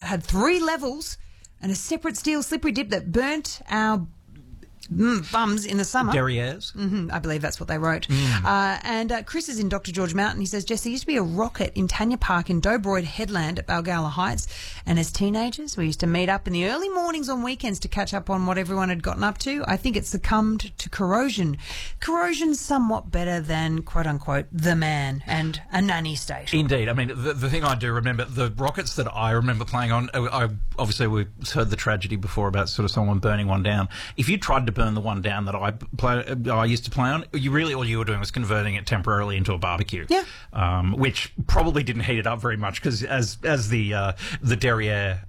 had 3 levels and a separate steel slippery dip that burnt our bums in the summer. Derrieres. I believe that's what they wrote. And Chris is in Dr. George Mountain. He says, Jess, there used to be a rocket in Tanya Park in Dobroyd Headland at Balgala Heights. And as teenagers, we used to meet up in the early mornings on weekends to catch up on what everyone had gotten up to. I think it succumbed to corrosion. Corrosion's somewhat better than, quote unquote, the man and a nanny state. Indeed. I mean, the thing I do remember, the rockets that I remember playing on, obviously we've heard the tragedy before about sort of someone burning one down. If you tried to burn the one down that I used to play on, all you were doing was converting it temporarily into a barbecue. Yeah. Which probably didn't heat it up very much because as the Derriere,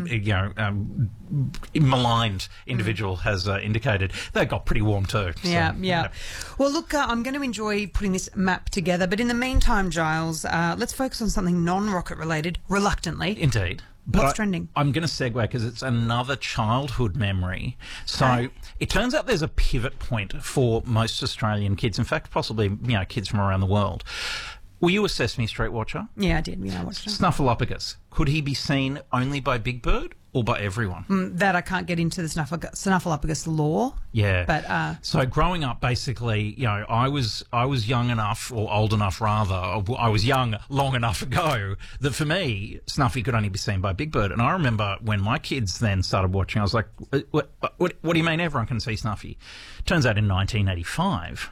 maligned individual has indicated, they got pretty warm too. So, Yeah. Well, look, I'm going to enjoy putting this map together, but in the meantime, Giles, let's focus on something non-rocket related, reluctantly. Indeed. What's trending? I'm going to segue because it's another childhood memory. So it turns out there's a pivot point for most Australian kids. In fact, possibly kids from around the world. Were you a Sesame Street watcher? Yeah, I did. Yeah, I watched it. Snuffleupagus. Could he be seen only by Big Bird or by everyone? That I can't get into the Snuffleupagus lore. Yeah. But so growing up, basically, I was young enough, or old enough rather. I was young long enough ago that for me, Snuffy could only be seen by Big Bird. And I remember when my kids then started watching, I was like, "What do you mean everyone can see Snuffy?" Turns out in 1985,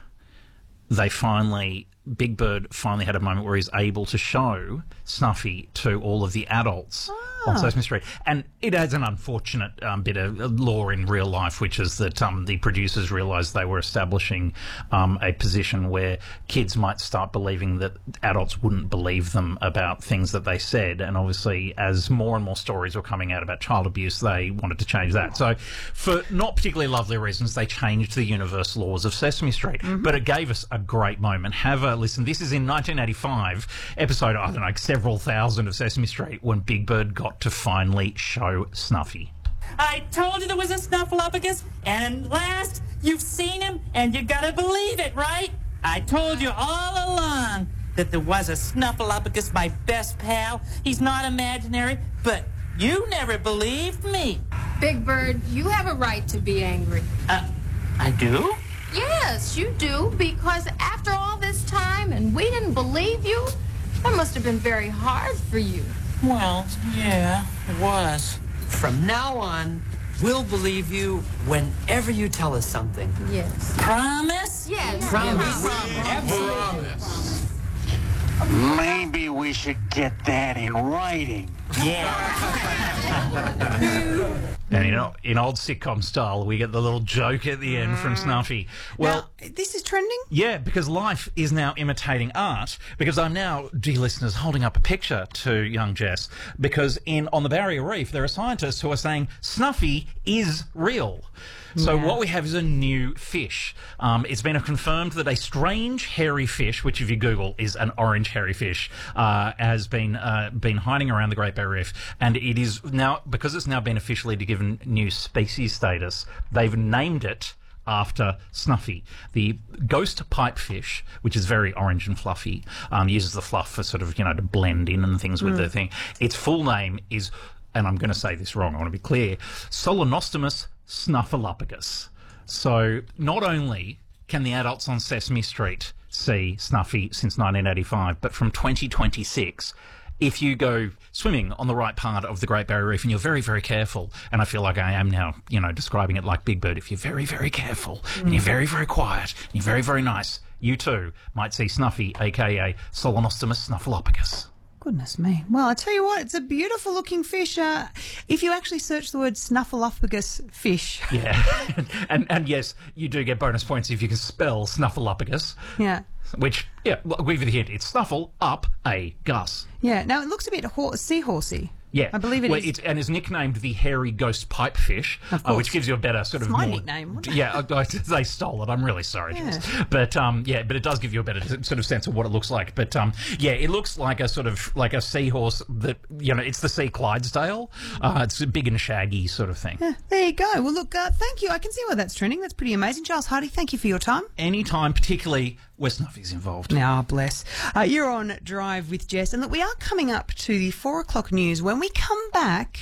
Big Bird finally had a moment where he's able to show Snuffy to all of the adults on Sesame Street. And it has an unfortunate bit of lore in real life, which is that the producers realised they were establishing a position where kids might start believing that adults wouldn't believe them about things that they said. And obviously, as more and more stories were coming out about child abuse, they wanted to change that. So for not particularly lovely reasons, they changed the universal laws of Sesame Street. But it gave us a great moment. Have a listen. This is in 1985, episode, I don't know, several thousand of Sesame Street, when Big Bird got to finally show Snuffy. I told you there was a Snuffleupagus, and at last you've seen him, and you gotta believe it, right? I told you all along that there was a Snuffleupagus, my best pal. He's not imaginary, but you never believed me. Big Bird, you have a right to be angry. I do? Yes, you do, because after all this time and we didn't believe you, that must have been very hard for you. Well, yeah, it was. From now on, we'll believe you whenever you tell us something. Yes. Promise? Yes. Promise. Maybe we should get that in writing. And in old sitcom style, we get the little joke at the end from Snuffy. Well, now, this is trending? Yeah, because life is now imitating art. Because I'm now, dear listeners, holding up a picture to young Jess. Because on the Barrier Reef, there are scientists who are saying Snuffy is real. So what we have is a new fish. It's been confirmed that a strange hairy fish, which if you Google is an orange hairy fish, has been hiding around the Great Barrier Reef, and it is now, because it's now been officially given new species status, they've named it after Snuffy. The ghost pipefish, which is very orange and fluffy, uses the fluff for sort of, to blend in and things with the thing. Its full name is, and I'm going to say this wrong, I want to be clear, Solanostomus snuffleupagus. So not only can the adults on Sesame Street see Snuffy since 1985, but from 2026, if you go swimming on the right part of the Great Barrier Reef and you're very, very careful, and I feel like I am now, describing it like Big Bird, if you're very, very careful and you're very, very quiet and you're very, very nice, you too might see Snuffy, aka Solanostomus snuffleupagus. Goodness me. Well, I tell you what, it's a beautiful looking fish. If you actually search the word Snuffleupagus fish. Yeah. and yes, you do get bonus points if you can spell Snuffleupagus. Yeah. Which, I'll give you the hint. It's Snuffle up a Gus. Yeah. Now, it looks a bit seahorsey. Yeah. I believe it is. And is nicknamed the hairy ghost pipefish, which gives you a better sort of my more... nickname, wasn't it? Yeah, they stole it. I'm really sorry, Jess. But, but it does give you a better sort of sense of what it looks like. But, it looks like a sort of, like a seahorse that, it's the sea Clydesdale. It's a big and shaggy sort of thing. Yeah, there you go. Well, look, thank you. I can see why that's trending. That's pretty amazing. Charles Hardy, thank you for your time. Anytime, particularly where Snuffy's involved. Now, bless. You're on Drive with Jess. And look, we are coming up to the 4 o'clock news. When we come back...